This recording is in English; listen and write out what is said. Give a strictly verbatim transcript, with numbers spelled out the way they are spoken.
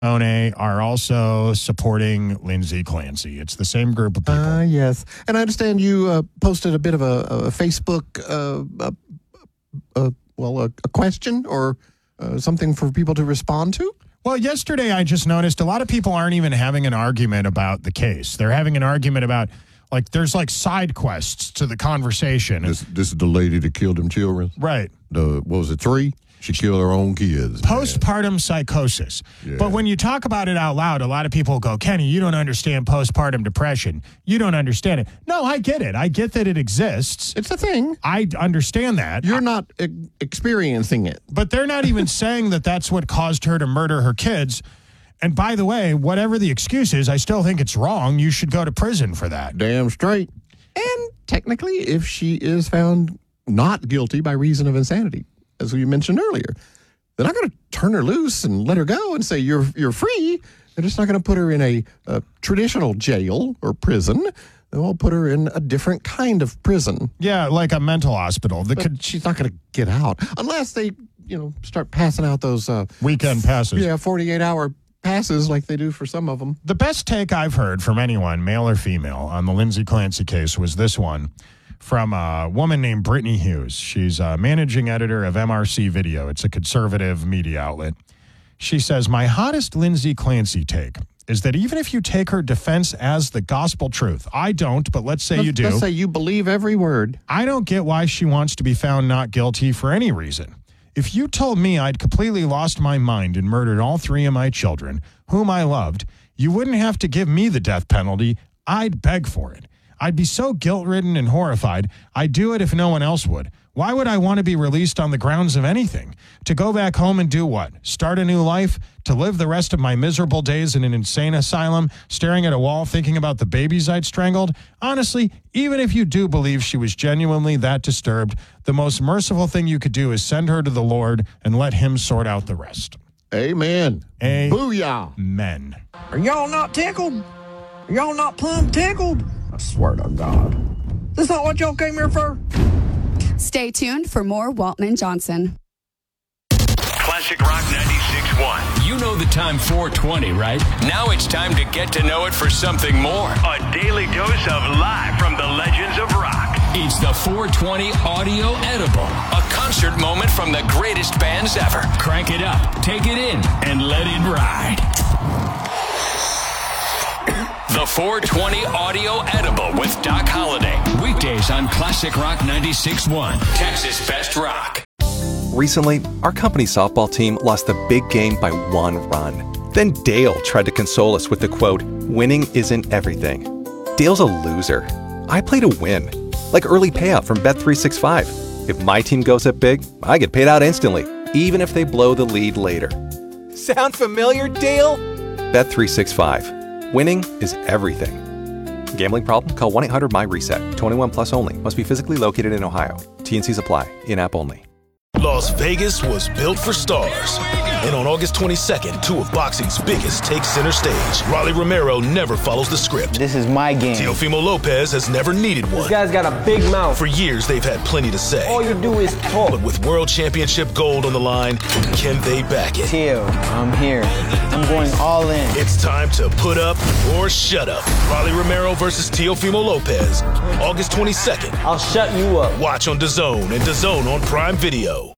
One are also supporting Lindsay Clancy. It's the same group of people. Uh, yes. And I understand you uh, posted a bit of a, a Facebook, uh, uh, uh, well, a, a question or uh, something for people to respond to? Well, yesterday I just noticed a lot of people aren't even having an argument about the case. They're having an argument about, like, there's like side quests to the conversation. This, this is the lady that killed them children? Right. The, what was it, three? She killed her own kids. Postpartum man. psychosis. Yeah. But when you talk about it out loud, a lot of people go, Kenny, you don't understand postpartum depression. You don't understand it. No, I get it. I get that it exists. It's a thing. I understand that. You're not e- experiencing it. But they're not even saying that that's what caused her to murder her kids. And by the way, whatever the excuse is, I still think it's wrong. You should go to prison for that. Damn straight. And technically, if she is found not guilty by reason of insanity, as we mentioned earlier, they're not going to turn her loose and let her go and say, you're you're free. They're just not going to put her in a, a traditional jail or prison. They'll put her in a different kind of prison. Yeah, like a mental hospital. The could, she's not going to get out unless they, you know, start passing out those uh, weekend passes. Yeah, forty-eight hour passes like they do for some of them. The best take I've heard from anyone, male or female, on the Lindsay Clancy case was this one from a woman named Brittany Hughes. She's a managing editor of M R C Video. It's a conservative media outlet. She says, my hottest Lindsay Clancy take is that even if you take her defense as the gospel truth, I don't, but let's say let's, you do. Let's say you believe every word. I don't get why she wants to be found not guilty for any reason. If you told me I'd completely lost my mind and murdered all three of my children, whom I loved, you wouldn't have to give me the death penalty. I'd beg for it. I'd be so guilt-ridden and horrified, I'd do it if no one else would. Why would I want to be released on the grounds of anything? To go back home and do what? Start a new life? To live the rest of my miserable days in an insane asylum, staring at a wall thinking about the babies I'd strangled? Honestly, even if you do believe she was genuinely that disturbed, the most merciful thing you could do is send her to the Lord and let him sort out the rest. Amen. A- Booyah. Men. Are y'all not tickled? Are y'all not plumb tickled? I swear to God. This not what y'all came here for? Stay tuned for more Walton and Johnson. Classic Rock ninety-six point one. You know the time four twenty, right? Now it's time to get to know it for something more. A daily dose of live from the legends of rock. It's the four twenty Audio Edible, a concert moment from the greatest bands ever. Crank it up, take it in, and let it ride. The four twenty Audio Edible with Doc Holliday. Weekdays on Classic Rock ninety-six point one. Texas Best Rock. Recently, our company softball team lost the big game by one run. Then Dale tried to console us with the quote, winning isn't everything. Dale's a loser. I play to win. Like early payout from Bet three sixty-five. If my team goes up big, I get paid out instantly, even if they blow the lead later. Sound familiar, Dale? Bet three sixty-five. Winning is everything. Gambling problem? Call one eight hundred M Y reset. twenty-one plus only. Must be physically located in Ohio. T and Cs apply. In-app only. Las Vegas was built for stars. And on August twenty-second, two of boxing's biggest take center stage. Rolly Romero never follows the script. This is my game. Teofimo Lopez has never needed one. This guy's got a big mouth. For years, they've had plenty to say. All you do is talk. But with World Championship gold on the line, can they back it? Teo, I'm here. I'm going all in. It's time to put up or shut up. Rolly Romero versus Teofimo Lopez. August twenty-second. I'll shut you up. Watch on DAZN and DAZN on Prime Video.